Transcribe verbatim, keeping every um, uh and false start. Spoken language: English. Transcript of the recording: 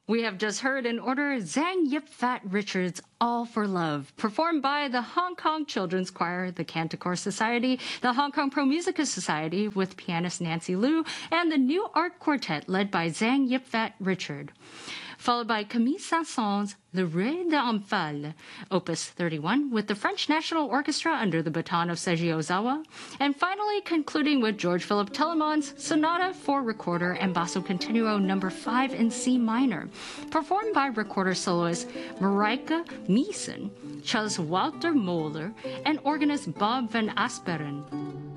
We have just heard in order Zhang Yip Fat Richards' All for Love, performed by the Hong Kong Children's Choir, the Canticore Society, the Hong Kong Pro Musica Society with pianist Nancy Liu, and the New Art Quartet led by Zhang Yip Fat Richard. Followed by Camille Saint-Saëns' Le Roi d'Enfants, Opus thirty-one, with the French National Orchestra under the baton of Seiji Ozawa, and finally concluding with George Philipp Telemann's Sonata for Recorder and Basso Continuo number five in C minor, performed by recorder soloist Marijke Meesen, cellist Walter Moeller, and organist Bob van Asperen.